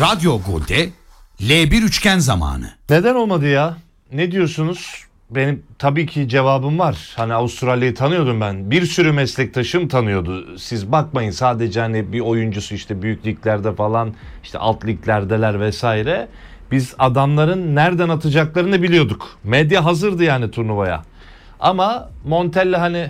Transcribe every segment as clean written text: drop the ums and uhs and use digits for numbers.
Radyo Gol'de L1 üçgen zamanı. Neden olmadı ya? Ne diyorsunuz? Benim tabii ki cevabım var. Hani Avustralya'yı tanıyordum ben. Bir sürü meslektaşım tanıyordu. Siz bakmayın sadece hani bir oyuncusu işte büyük liglerde falan işte alt liglerdeler vesaire. Biz adamların nereden atacaklarını biliyorduk. Medya hazırdı yani turnuvaya. Ama Montella hani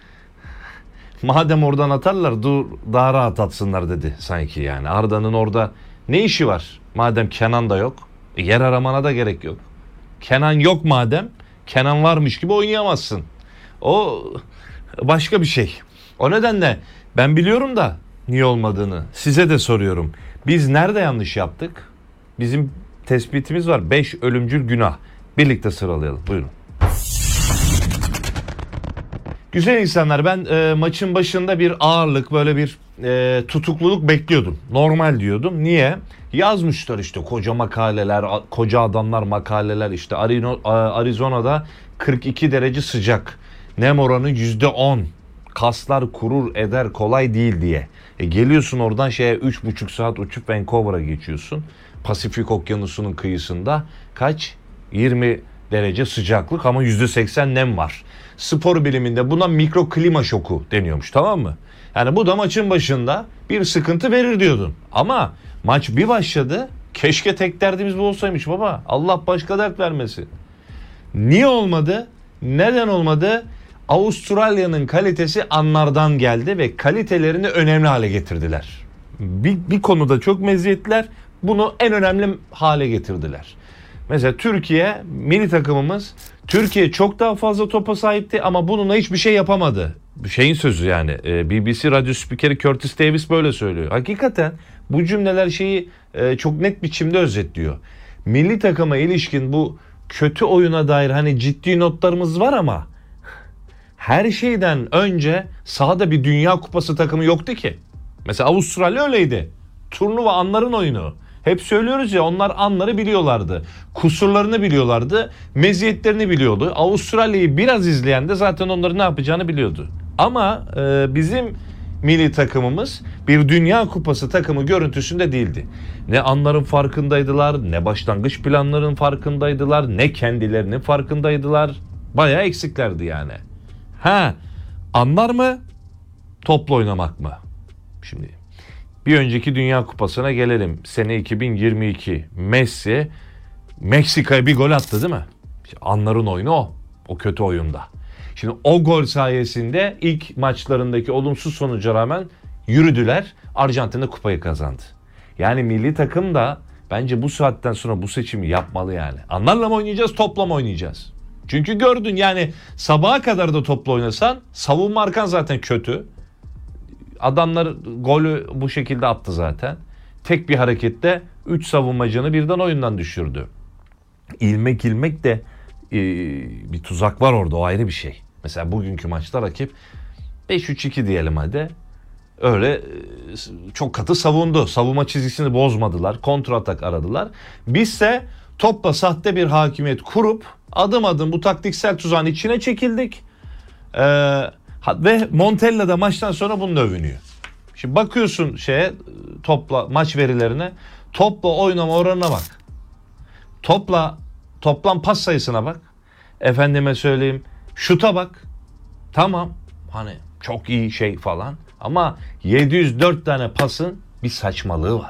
madem oradan atarlar dur daha rahat atsınlar dedi sanki yani. Arda'nın orada ne işi var? Madem Kenan da yok. Yer aramana da gerek yok. Kenan yok madem. Kenan varmış gibi oynayamazsın. O başka bir şey. O nedenle ben biliyorum da niye olmadığını. Size de soruyorum. Biz nerede yanlış yaptık? Bizim tespitimiz var. 5 ölümcül günah. Birlikte sıralayalım. Buyurun. Güzel insanlar, ben maçın başında bir ağırlık, böyle bir tutukluluk bekliyordum. Normal diyordum. Niye? Yazmışlar işte koca makaleler, koca adamlar makaleler, işte Arizona'da 42 derece sıcak. Nem oranı %10. Kaslar kurur eder, kolay değil diye. Geliyorsun oradan 3,5 saat uçup Vancouver'a geçiyorsun. Pasifik Okyanusu'nun kıyısında kaç? 20 derece sıcaklık ama %80 nem var. Spor biliminde buna mikroklima şoku deniyormuş, tamam mı? Yani bu da maçın başında bir sıkıntı verir diyordun. Ama maç bir başladı. Keşke tek derdimiz bu olsaymış baba. Allah başka dert vermesin. Niye olmadı? Neden olmadı? Avustralya'nın kalitesi anlardan geldi ve kalitelerini önemli hale getirdiler. Bir konuda çok meziyetler, bunu en önemli hale getirdiler. Mesela Türkiye milli takımımız, Türkiye çok daha fazla topa sahipti ama bununla hiçbir şey yapamadı. Şeyin sözü yani, BBC radyo spikeri Curtis Davis böyle söylüyor. Hakikaten bu cümleler şeyi çok net biçimde özetliyor. Milli takıma ilişkin bu kötü oyuna dair hani ciddi notlarımız var ama her şeyden önce sahada bir Dünya Kupası takımı yoktu ki. Mesela Avustralya öyleydi. Turnuva anların oyunu. Hep söylüyoruz ya, onlar anları biliyorlardı. Kusurlarını biliyorlardı. Meziyetlerini biliyordu. Avustralya'yı biraz izleyen de zaten onların ne yapacağını biliyordu. Ama bizim milli takımımız bir Dünya Kupası takımı görüntüsünde değildi. Ne anların farkındaydılar, ne başlangıç planlarının farkındaydılar, ne kendilerinin farkındaydılar. Bayağı eksiklerdi yani. Anlar mı? Topla oynamak mı? Şimdi bir önceki Dünya Kupası'na gelelim. Sene 2022. Messi Meksika'ya bir gol attı değil mi? İşte anların oyunu o. O kötü oyunda. Şimdi o gol sayesinde ilk maçlarındaki olumsuz sonuca rağmen yürüdüler. Arjantin'de kupayı kazandı. Yani milli takım da bence bu saatten sonra bu seçimi yapmalı yani. Anlarla mı oynayacağız, topla mı oynayacağız? Çünkü gördün yani, sabaha kadar da topla oynasan savunma arkan zaten kötü. Adamlar golü bu şekilde attı zaten. Tek bir harekette 3 savunmacını birden oyundan düşürdü. İlmek de bir tuzak var orada, o ayrı bir şey. Mesela bugünkü maçta rakip 5-3-2 diyelim hadi. Öyle çok katı savundu. Savunma çizgisini bozmadılar. Kontratak aradılar. Bizse topla sahte bir hakimiyet kurup adım adım bu taktiksel tuzağın içine çekildik. Ve Montella da maçtan sonra bununla övünüyor. Şimdi bakıyorsun topla maç verilerine, topla oynama oranına bak. Toplam pas sayısına bak. Efendime söyleyeyim, şuta bak. Tamam, hani çok iyi şey falan ama 704 tane pasın bir saçmalığı var.